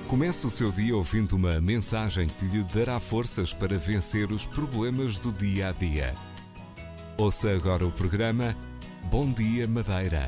Comece o seu dia ouvindo uma mensagem que lhe dará forças para vencer os problemas do dia a dia. Ouça agora o programa Bom Dia Madeira.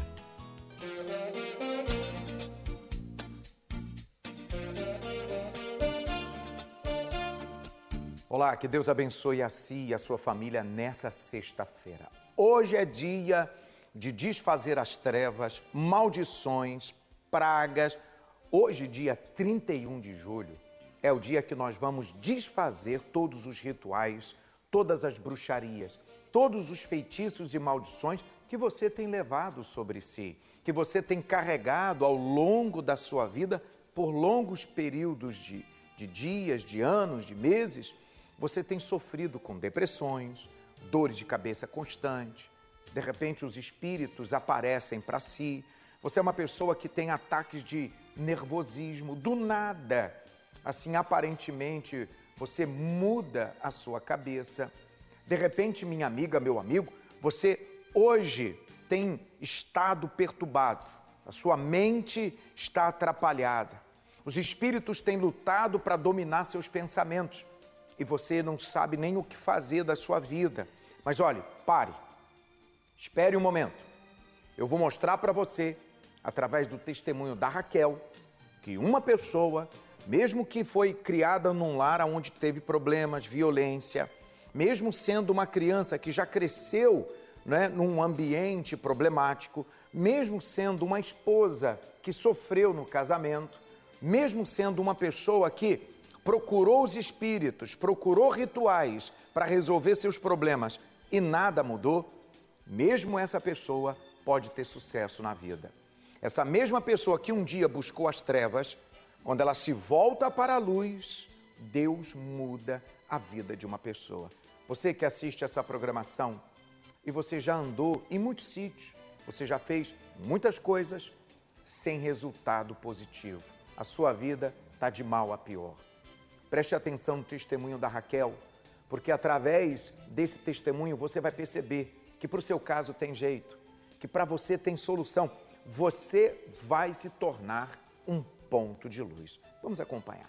Olá, que Deus abençoe a si e a sua família nessa sexta-feira. Hoje é dia de desfazer as trevas, maldições, pragas. Hoje, dia 31 de julho, é o dia que nós vamos desfazer todos os rituais, todas as bruxarias, todos os feitiços e maldições que você tem levado sobre si, que você tem carregado ao longo da sua vida por longos períodos de dias, de anos, de meses. Você tem sofrido com depressões, dores de cabeça constantes, de repente os espíritos aparecem para si. Você é uma pessoa que tem ataques de nervosismo, do nada, assim, aparentemente, você muda a sua cabeça. De repente, minha amiga, meu amigo, você hoje tem estado perturbado, a sua mente está atrapalhada. Os espíritos têm lutado para dominar seus pensamentos e você não sabe nem o que fazer da sua vida. Mas olhe, pare, espere um momento. Eu vou mostrar para você, através do testemunho da Raquel, que uma pessoa, mesmo que foi criada num lar onde teve problemas, violência, mesmo sendo uma criança que já cresceu, né, num ambiente problemático, mesmo sendo uma esposa que sofreu no casamento, mesmo sendo uma pessoa que procurou os espíritos, procurou rituais para resolver seus problemas e nada mudou, mesmo essa pessoa pode ter sucesso na vida. Essa mesma pessoa que um dia buscou as trevas, quando ela se volta para a luz, Deus muda a vida de uma pessoa. Você que assiste essa programação e você já andou em muitos sítios, você já fez muitas coisas sem resultado positivo. A sua vida está de mal a pior. Preste atenção no testemunho da Raquel, porque através desse testemunho você vai perceber que para o seu caso tem jeito, que para você tem solução. Você vai se tornar um ponto de luz. Vamos acompanhar.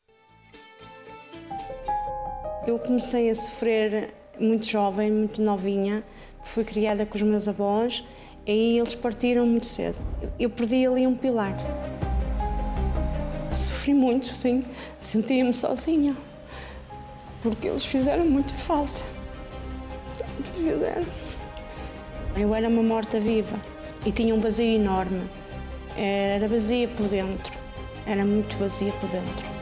Eu comecei a sofrer muito jovem, muito novinha. Fui criada com os meus avós e aí eles partiram muito cedo. Eu perdi ali um pilar. Sofri muito, sim. Sentia-me sozinha. Porque eles fizeram muita falta. Fizeram. Eu era uma morta-viva. E tinha um vazio enorme. Era vazia por dentro. Era muito vazia por dentro.